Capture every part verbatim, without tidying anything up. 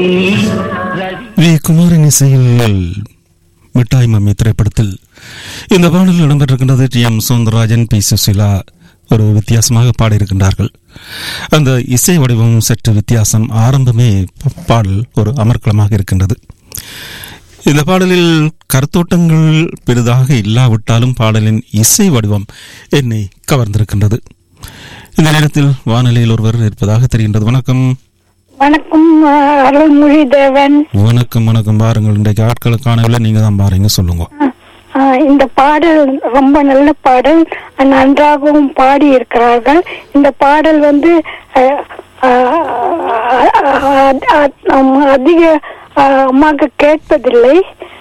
We குமாரின் இசையில் மிட்டாய் மம்மி திரைப்படத்தில் இந்த பாடலில் இடம்பெற்றிருக்கின்றது. D M Soundararajan, B Susheela ஒரு வித்தியாசமாக பாடியிருக்கின்றார்கள். அந்த இசை வடிவம் சற்று வித்தியாசம். ஆரம்பமே பாடல் ஒரு அமர்க்களமாக இருக்கின்றது. இந்த பாடலில் கருத்தோட்டங்கள் பெரிதாக இல்லாவிட்டாலும் பாடலின் இசை வடிவம் என்னை கவர்ந்திருக்கின்றது. இந்த நேரத்தில் வானொலியில் ஒருவர் இருப்பதாக தெரிகின்றது. வணக்கம். வணக்கம் அருள்மொழி தேவன். வணக்கம் வணக்கம். பாருங்கள், இன்றைக்கு ஆட்களை காணவில்லை, நீங்க தான் பாருங்க, சொல்லுங்க. இந்த பாடல் ரொம்ப நல்ல பாடல், நன்றாகவும் பாடி இருக்கிறார்கள். இந்த பாடல் வந்து அதிக அம்மாக கேட்பதில்லை,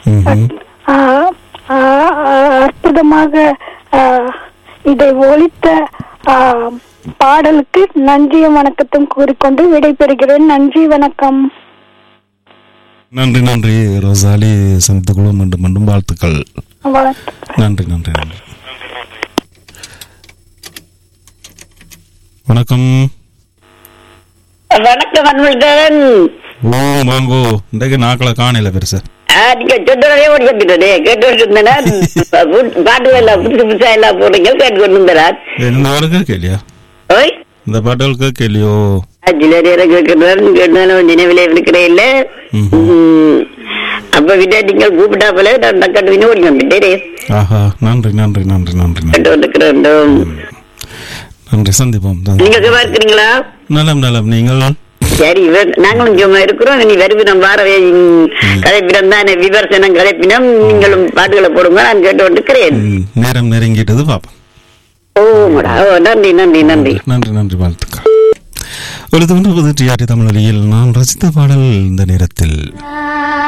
அற்புதமாக இதை ஒலித்த பாடலுக்கு நன்றியும் வணக்கத்தும் கூறிக்கொண்டு விடைபெறுகிறேன். நன்றி, வணக்கம். நன்றி நன்றி ரோசாலி. சந்தித்துக் கொள்வோம் மீண்டும் மீண்டும். வாழ்த்துக்கள். நன்றி நன்றி நன்றி. வணக்கம். வணக்கம் அன்புடன். ஓ வாங்கோ. இன்றைக்கு நாக்களை காணல பெருசா. நீங்க சொன்னதே ஓடி வந்துட்டே கேட்டு இருந்தேன். பாட்டு எல்லாம் புதுசு புதுசா எல்லாம் போடுறீங்க, கேட்டு கொண்டு இருந்தேன். என்ன கேள்வியா? ஓய், இந்த பாட்டுகளுக்கு கேள்வியோ? சில நேரம் கேட்கிறாரு, கேட்டாலும் நினைவிலே இருக்கிறேன் இல்ல. அப்ப விட நீங்கள் கூப்பிட்டா போல நான் டக்கட்டு ஓடி வந்துட்டேன். ஆஹா, நன்றி நன்றி நன்றி நன்றி நன்றி. சந்திப்போம். நீங்க சும்மா இருக்கிறீங்களா? நலம் நலம். நீங்கள்? சரி, நாங்களும் சும்மா இருக்கிறோம். நீ வருவினம் வாரவே கதைப்பினம் தானே, விமர்சனம் கதைப்பினம். நீங்களும் பாட்டுகளை போடுங்க, நான் கேட்டு கொண்டிருக்கிறேன். நேரம் நெருங்கிட்டது, பாப்போம். ஓ மடா, நன்றி நன்றி நன்றி நன்றி நன்றி. வாழ்த்துக்கள். ஒரு தமிழ் தமிழொலியில் நான் ரசித்த பாடல் இந்த நேரத்தில்